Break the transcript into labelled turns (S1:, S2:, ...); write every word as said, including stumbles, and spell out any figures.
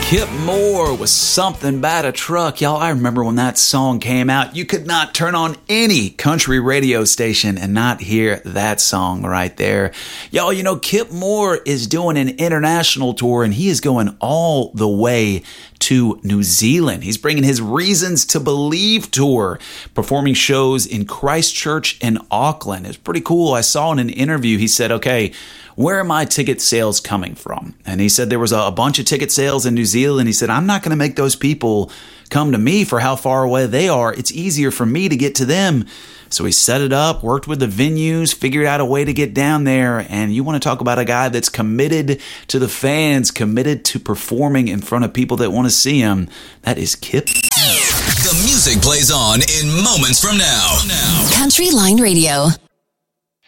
S1: Kip Moore was Something About a Truck. Y'all, I remember when that song came out, you could not turn on any country radio station and not hear that song right there. Y'all, you know, Kip Moore is doing an international tour and he is going all the way to New Zealand. He's bringing his Reasons to Believe tour, performing shows in Christchurch and Auckland. It's pretty cool. I saw in an interview, he said, okay, where are my ticket sales coming from? And he said there was a bunch of ticket sales in New Zealand. He said, I'm not going to make those people come to me for how far away they are. It's easier for me to get to them. So he set it up, worked with the venues, figured out a way to get down there. And you want to talk about a guy that's committed to the fans, committed to performing in front of people that want to see him. That is Kip.
S2: The music plays on in moments from now.
S3: Country Line Radio.